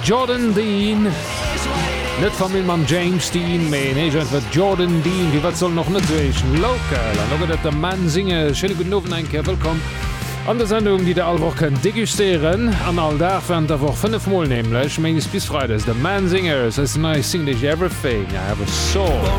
Jordan Dean. Net famil mam James Dean méigent wat Jordan Dean, wie wat soll noch net zoechen lokal an loget dat der Mann singe schëlle gut nowen enke willkom an der Sendung, die der allwoch kën degustieren an all dafen der woch 5 Mol nemlech méges bis Freides der Man Singers as nice sing everything I have a soul.